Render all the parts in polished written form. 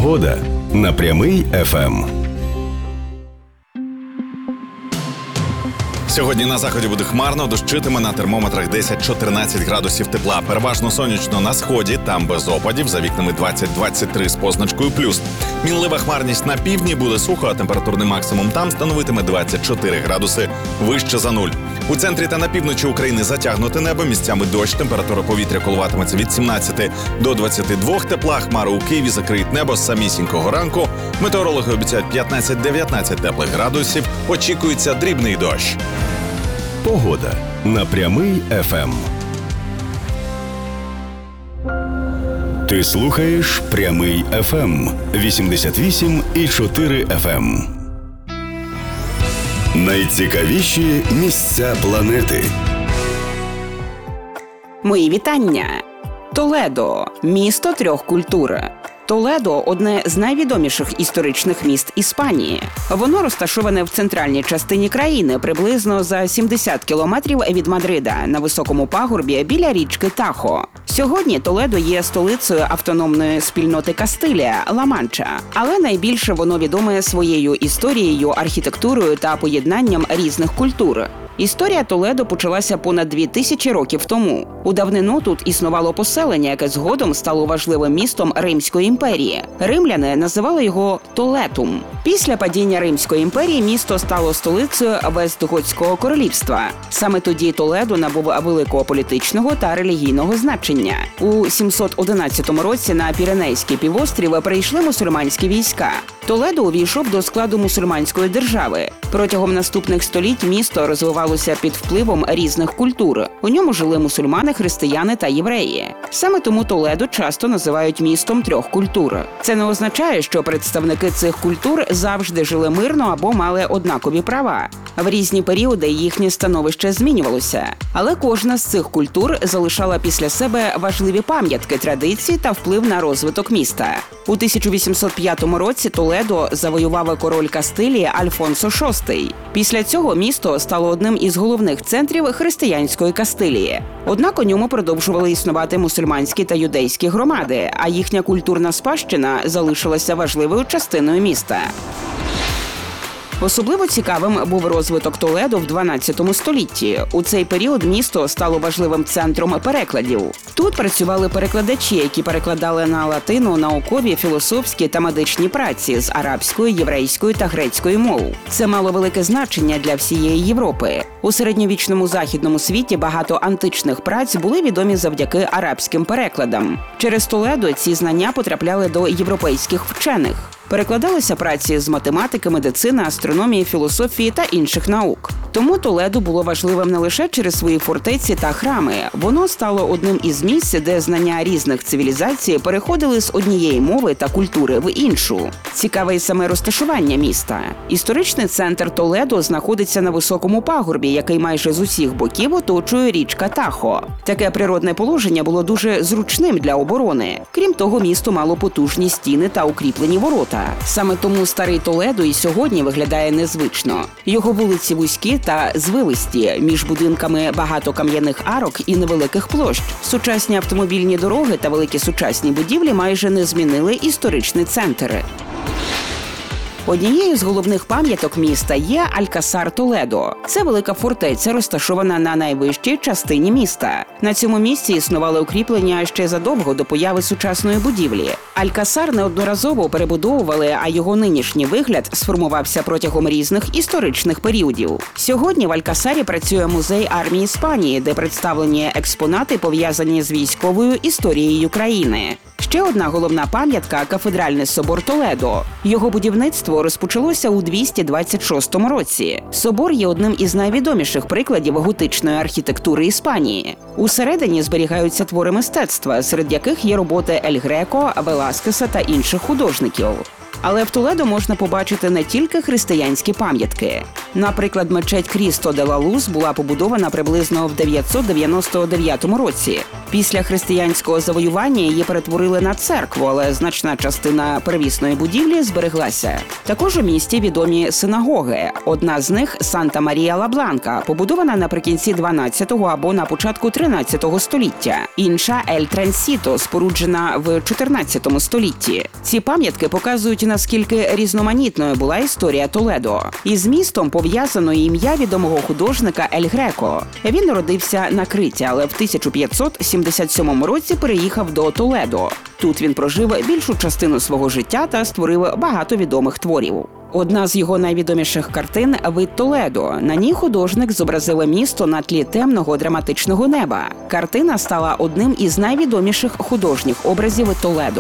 Погода на Прямий ФМ. Сьогодні на заході буде хмарно, дощитиме, на термометрах 10-14 градусів тепла. Переважно сонячно на сході, там без опадів, за вікнами 20-23 з позначкою плюс. Мінлива хмарність на півдні, буде сухо, а температурний максимум там становитиме 24 градуси вище за нуль. У центрі та на півночі України затягнуте небо, місцями дощ, температура повітря коливатиметься від 17 до 22 тепла, хмари у Києві закриють небо з самісінького ранку. Метеорологи обіцяють 15-19 теплих градусів, очікується дрібний дощ. Погода на Прямий ФМ. Ти слухаєш Прямий ФМ 88,4 FM. Найцікавіші місця планети. Мої вітання! Толедо – місто трьох культур. Толедо – одне з найвідоміших історичних міст Іспанії. Воно розташоване в центральній частині країни, приблизно за 70 кілометрів від Мадрида, на високому пагорбі біля річки Тахо. Сьогодні Толедо є столицею автономної спільноти Кастилія – Ла-Манча. Але найбільше воно відоме своєю історією, архітектурою та поєднанням різних культур. Історія Толедо почалася понад 2000 років тому. У давнину тут існувало поселення, яке згодом стало важливим містом Римської імперії. Римляни називали його Толетум. Після падіння Римської імперії місто стало столицею Вестготського королівства. Саме тоді Толедо набув великого політичного та релігійного значення. У 711 році на Піренейський півострів прийшли мусульманські війська. Толедо увійшов до складу мусульманської держави. Протягом наступних століть місто розвивалося під впливом різних культур. У ньому жили мусульмани, християни та євреї. Саме тому Толедо часто називають містом трьох культур. Це не означає, що представники цих культур завжди жили мирно або мали однакові права. В різні періоди їхнє становище змінювалося. Але кожна з цих культур залишала після себе важливі пам'ятки, традиції та вплив на розвиток міста. У 1805 році Толедо завоював король Кастилії Альфонсо VI. Після цього місто стало одним із головних центрів християнської Кастилії. Однак у ньому продовжували існувати мусульманські та юдейські громади, а їхня культурна спадщина залишилася важливою частиною міста. Особливо цікавим був розвиток Толедо в 12 столітті. У цей період місто стало важливим центром перекладів. Тут працювали перекладачі, які перекладали на латину наукові, філософські та медичні праці з арабської, єврейської та грецької мов. Це мало велике значення для всієї Європи. У середньовічному західному світі багато античних праць були відомі завдяки арабським перекладам. Через Толедо ці знання потрапляли до європейських вчених. Перекладалися праці з математики, медицини, астрономії, філософії та інших наук. Тому Толедо було важливим не лише через свої фортеці та храми. Воно стало одним із місць, де знання різних цивілізацій переходили з однієї мови та культури в іншу. Цікаве й саме розташування міста. Історичний центр Толедо знаходиться на високому пагорбі, який майже з усіх боків оточує річка Тахо. Таке природне положення було дуже зручним для оборони. Крім того, місто мало потужні стіни та укріплені ворота. Саме тому старий Толедо і сьогодні виглядає незвично. Його вулиці вузькі та звивисті, між будинками багато кам'яних арок і невеликих площ. Сучасні автомобільні дороги та великі сучасні будівлі майже не змінили історичний центр. Однією з головних пам'яток міста є Алькасар Толедо. Це велика фортеця, розташована на найвищій частині міста. На цьому місці існували укріплення ще задовго до появи сучасної будівлі. Алькасар неодноразово перебудовували, а його нинішній вигляд сформувався протягом різних історичних періодів. Сьогодні в Алькасарі працює музей армії Іспанії, де представлені експонати, пов'язані з військовою історією країни. Ще одна головна пам'ятка – кафедральний собор Толедо. Його будівництво розпочалося у 226 році. Собор є одним із найвідоміших прикладів готичної архітектури Іспанії. Усередині зберігаються твори мистецтва, серед яких є роботи Ель Греко, Веласкеса та інших художників. Але в Толедо можна побачити не тільки християнські пам'ятки. Наприклад, мечеть Крісто де ла Лус була побудована приблизно в 999 році. Після християнського завоювання її перетворили на церкву, але значна частина первісної будівлі збереглася. Також у місті відомі синагоги. Одна з них – Санта Марія ла Бланка, побудована наприкінці 12-го або на початку 13-го століття. Інша – Ель Трансіто, споруджена в 14 столітті. Ці пам'ятки показують, наскільки різноманітною була історія Толедо. Із містом пов'язано і ім'я відомого художника Ель Греко. Він народився на Криті, але в 1577 році переїхав до Толедо. Тут він прожив більшу частину свого життя та створив багато відомих творів. Одна з його найвідоміших картин – «Вид Толедо». На ній художник зобразив місто на тлі темного драматичного неба. Картина стала одним із найвідоміших художніх образів Толедо.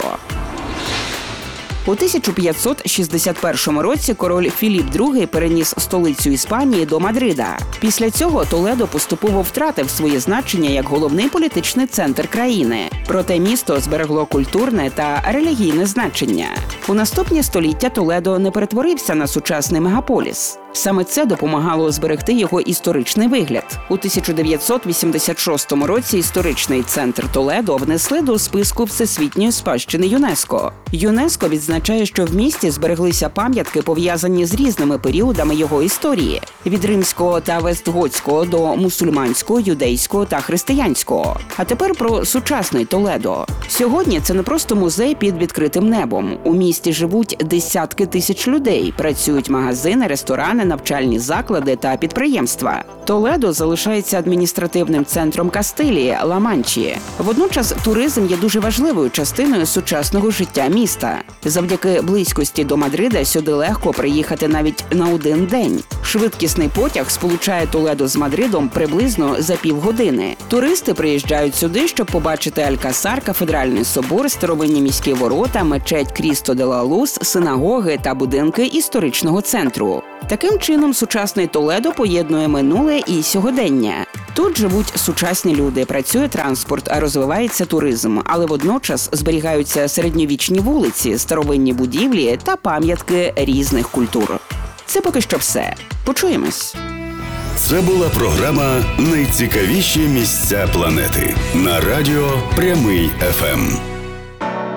У 1561 році король Філіп II переніс столицю Іспанії до Мадрида. Після цього Толедо поступово втратив своє значення як головний політичний центр країни. Проте місто зберегло культурне та релігійне значення. У наступні століття Толедо не перетворився на сучасний мегаполіс. Саме це допомагало зберегти його історичний вигляд. У 1986 році історичний центр Толедо внесли до списку Всесвітньої спадщини ЮНЕСКО. ЮНЕСКО відзначає, що в місті збереглися пам'ятки, пов'язані з різними періодами його історії – від римського та вестготського до мусульманського, юдейського та християнського. А тепер про сучасний Толедо. Сьогодні це не просто музей під відкритим небом. У місті живуть десятки тисяч людей, працюють магазини, ресторани, навчальні заклади та підприємства. Толедо залишається адміністративним центром Кастилії, Ла-Манчі. Водночас туризм є дуже важливою частиною сучасного життя міста. Завдяки близькості до Мадрида сюди легко приїхати навіть на один день. Швидкісний потяг сполучає Толедо з Мадридом приблизно за півгодини. Туристи приїжджають сюди, щоб побачити Алькасар, кафедральний собор, старовинні міські ворота, мечеть Крісто де ла Лус, синагоги та будинки історичного центру. Таким чином, сучасний Толедо поєднує минуле і сьогодення. Тут живуть сучасні люди, працює транспорт, а розвивається туризм, але водночас зберігаються середньовічні вулиці, старовинні будівлі та пам'ятки різних культур. Це поки що все. Почуємось. Це була програма «Найцікавіші місця планети» на радіо «Прямий ФМ».